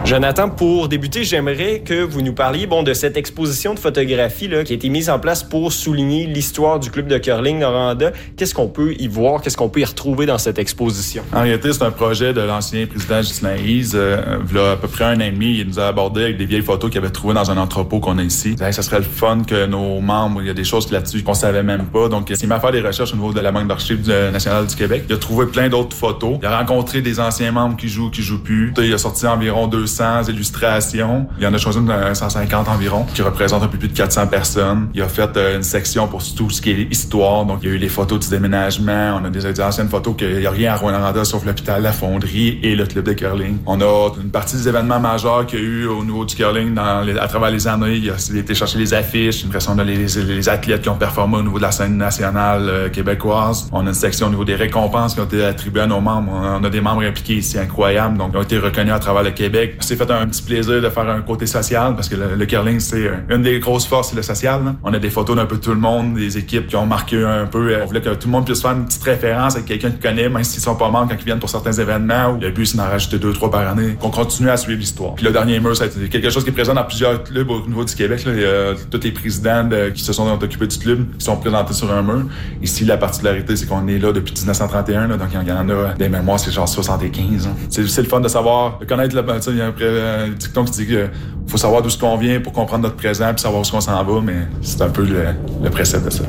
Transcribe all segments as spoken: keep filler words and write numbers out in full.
Jonathan, pour débuter, j'aimerais que vous nous parliez bon, de cette exposition de photographie là, qui a été mise en place pour souligner l'histoire du club de curling Noranda. Qu'est-ce qu'on peut y voir? Qu'est-ce qu'on peut y retrouver dans cette exposition? En réalité, c'est un projet de l'ancien président Ghislain Hyze. Euh, il y a à peu près un an et demi, il nous a abordé avec des vieilles photos qu'il avait trouvées dans un entrepôt qu'on a ici. Hey, ça serait le fun que nos membres, il y a des choses là-dessus qu'on savait même pas. Donc, il m'a fait des recherches au niveau de la Banque d'archives nationale du Québec. Il a trouvé plein d'autres photos. Il a rencontré des anciens membres qui jouent, qui jouent plus. Il a sorti environ deux cents illustrations. Il y en a choisi une cent cinquante environ, qui représente un peu plus de quatre cents personnes. Il a fait euh, une section pour tout ce qui est histoire. Donc, il y a eu les photos du déménagement. On a des, des anciennes photos qu'il n'y a rien à Rouyn-Noranda sauf l'hôpital, la fonderie et le club de curling. On a une partie des événements majeurs qu'il y a eu au niveau du curling dans les, à travers les années. Il a été chercher les affiches. Une impression de les, les, les athlètes qui ont performé au niveau de la scène nationale euh, québécoise. On a une section au niveau des récompenses qui ont été attribuées à nos membres. On a des membres impliqués ici incroyables. Donc, ils ont été reconnus à travers le Québec. C'est fait un, un petit plaisir de faire un côté social parce que le, le curling, c'est une des grosses forces, c'est le social. Là. On a des photos d'un peu tout le monde, des équipes qui ont marqué un peu. On voulait que tout le monde puisse faire une petite référence avec quelqu'un qui connaît, même s'ils sont pas membres quand ils viennent pour certains événements. Le but, c'est d'en rajouter deux, trois par année. Qu'on continue à suivre l'histoire. Puis le dernier mur, ça a été quelque chose qui est présent dans plusieurs clubs au niveau du Québec. Là. Il y a tous les présidents de, qui se sont occupés du club qui sont présentés sur un mur. Ici, la particularité, c'est qu'on est là depuis dix-neuf cent trente et un. Là, donc, il y en a des mémoires, c'est genre soixante-quinze. Hein. C'est, c'est le fun de savoir, de connaître le... Il y a un, un dicton qui dit qu'il faut savoir d'où ce qu'on vient pour comprendre notre présent puis savoir où on s'en va, mais c'est un peu le, le précepte de ça.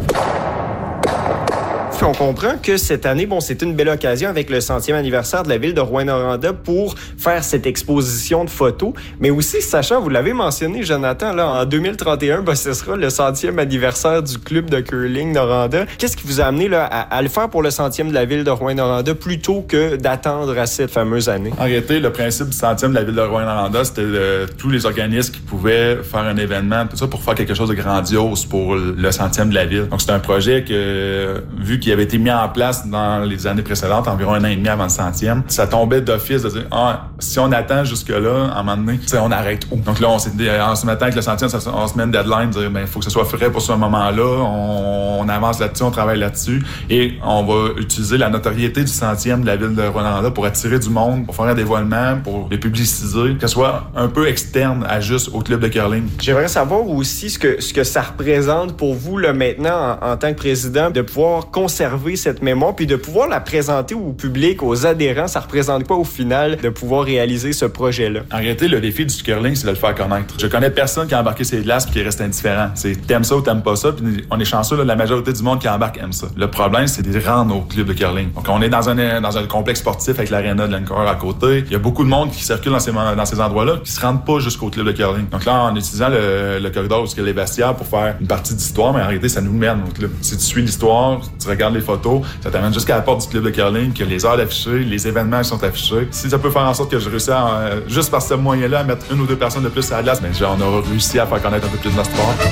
On comprend que cette année, bon, c'est une belle occasion avec le centième anniversaire de la ville de Rouyn-Noranda pour faire cette exposition de photos. Mais aussi, sachant, vous l'avez mentionné, Jonathan, là, en deux mille trente et un, ben, ce sera le centième anniversaire du club de curling Noranda. Qu'est-ce qui vous a amené là, à, à le faire pour le centième de la ville de Rouyn-Noranda plutôt que d'attendre à cette fameuse année? En réalité, le principe du centième de la ville de Rouyn-Noranda, c'était de, tous les organismes qui pouvaient faire un événement, tout ça pour faire quelque chose de grandiose pour le centième de la ville. Donc, c'est un projet que, vu qu'il qui avait été mis en place dans les années précédentes, environ un an et demi avant le centième. Ça tombait d'office de dire, ah, si on attend jusque-là, à un moment donné, on arrête où? Donc là, on s'est dit, en se mettant avec le centième, ça, on se met une deadline, dire, ben, il faut que ce soit frais pour ce moment-là, on, on avance là-dessus, on travaille là-dessus, et on va utiliser la notoriété du centième de la ville de Rouyn-Noranda pour attirer du monde, pour faire un dévoilement, pour les publiciser, que ce soit un peu externe à juste au club de curling. J'aimerais savoir aussi ce que, ce que ça représente pour vous, là, maintenant, en, en tant que président, de pouvoir conserver cette mémoire puis de pouvoir la présenter au public, aux adhérents. Ça représente quoi au final de pouvoir réaliser ce projet-là? En réalité, le défi du curling, c'est de le faire connaître. Je connais personne qui a embarqué ses glaces puis qui reste indifférent. C'est t'aimes ça ou t'aimes pas ça, puis on est chanceux, là, la majorité du monde qui embarque aime ça. Le problème, c'est de rendre au club de curling. Donc, on est dans un, dans un complexe sportif avec l'aréna de l'Encore à côté. Il y a beaucoup de monde qui circule dans ces, dans ces endroits-là qui se rendent pas jusqu'au club de curling. Donc là, en utilisant le, le corridor où il y a les vestiaires pour faire une partie d'histoire, mais en réalité, ça nous mène au club. Si tu suis l'histoire, tu regardes les photos, ça t'amène jusqu'à la porte du club de curling, que les heures affichées, les événements sont affichés. Si ça peut faire en sorte que je réussis à, euh, juste par ce moyen-là, à mettre une ou deux personnes de plus à la glace, ben, on aura réussi à faire connaître un peu plus notre sport.